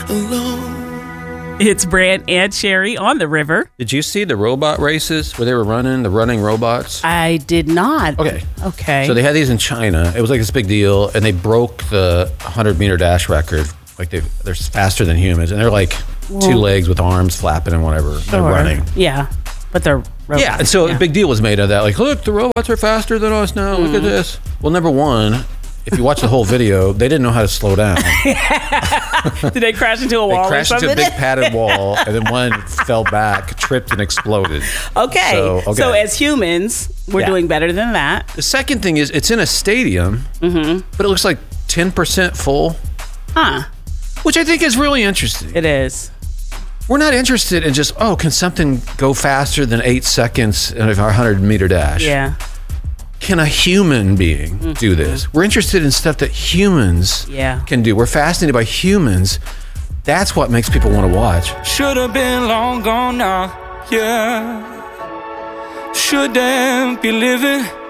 alone. It's Brant and Sherry on the river. Did you see the robot races where they were running, the running robots? I did not. Okay. So they had these in China. It was like this big deal, and they broke the 100-meter dash record. Like they're faster than humans, and they're like two legs with arms flapping and whatever. They're running. Yeah, but they're robots. Yeah, and so a big deal was made of that. Like, look, the robots are faster than us now. Look at this. Well, number one, if you watch the whole video, they didn't know how to slow down. Did they crash into a wall They crashed or into something? a big padded wall, and then one fell back, tripped, and exploded. Okay. So as humans, we're doing better than that. The second thing is it's in a stadium, but it looks like 10% full. Huh. Which I think is really interesting. It is. We're not interested in just, can something go faster than 8 seconds in a 100-meter dash? Yeah. Can a human being do this? We're interested in stuff that humans can do. We're fascinated by humans. That's what makes people want to watch. Should have been long gone now, yeah. Shouldn't be living